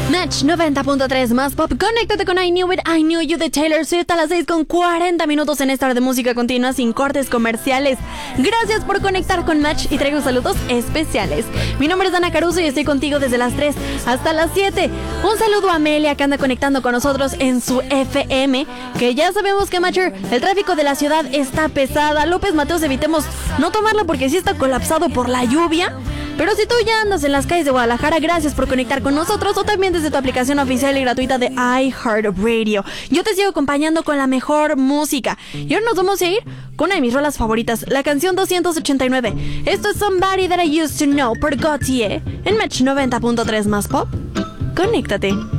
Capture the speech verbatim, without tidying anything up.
Match noventa punto tres más pop. Conéctate con I Knew It, I Knew You de Taylor Swift a las seis con cuarenta minutos en esta hora de música continua sin cortes comerciales. Gracias por conectar con Match y traigo saludos especiales. Mi nombre es Dana Caruso y estoy contigo desde las tres hasta las siete. Un saludo a Amelia que anda conectando con nosotros en su F M, que ya sabemos que Matcher, el tráfico de la ciudad está pesada. López Mateos, evitemos no tomarlo porque sí está colapsado por la lluvia. Pero si tú ya andas en las calles de Guadalajara, gracias por conectar con nosotros o también desde tu aplicación oficial y gratuita de iHeartRadio. Yo te sigo acompañando con la mejor música. Y ahora nos vamos a ir con una de mis rolas favoritas, la canción doscientos ochenta y nueve. Esto es Somebody That I Used to Know por Gautier en Match noventa punto tres más pop. Conéctate.